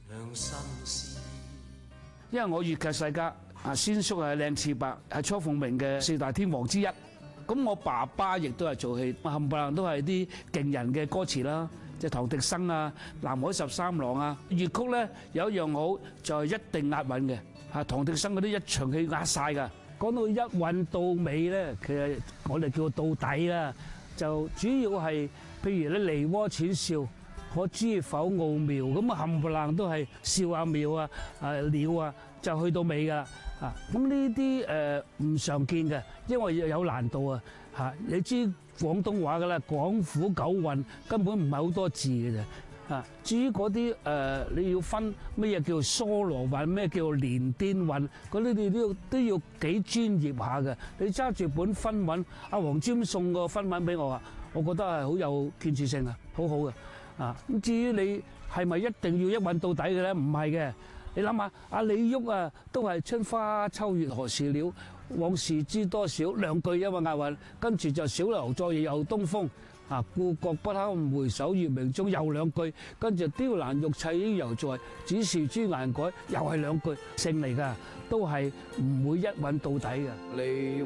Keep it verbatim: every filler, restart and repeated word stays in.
因為我粵劇世家啊，先叔係靚次伯，係初鳳鳴嘅四大天王之一。咁我爸爸亦都係做戲，冚唪唥都係啲勁人嘅歌詞啦，即係唐滌生啊、南海十三郎啊。粵曲咧有一樣好就係一定押韻嘅，嚇唐滌生嗰啲一場戲押曬㗎。講到一韻到尾咧，其實我哋叫到底啦，就主要係譬如咧梨渦淺笑，可知否奧妙，咁啊冚唪唥都係笑啊妙啊啊了啊，就去到尾㗎啦啊！咁呢啲誒唔常見嘅，因為有難度啊嚇。你知廣東話㗎啦，廣府九韻根本唔係好多字嘅啫啊。至於嗰啲誒你要分乜嘢叫梭羅韻，咩叫連顛韻，嗰啲你都要都要幾專業下嘅。你揸住本分韻，阿黃霑送個分韻俾我啊，我覺得係好有建設性啊，好好嘅。啊！咁至於你係咪一定要一韻到底嘅咧？唔係嘅，你諗下，阿李煜啊，都係春花秋月何時了，往事知多少兩句因為押韻，跟住就小樓昨夜又東風，啊故國不堪回首月明中又兩句，跟住雕欄玉砌應猶在，只是朱顏改又係兩句，勝嚟㗎，都係唔會一韻到底嘅。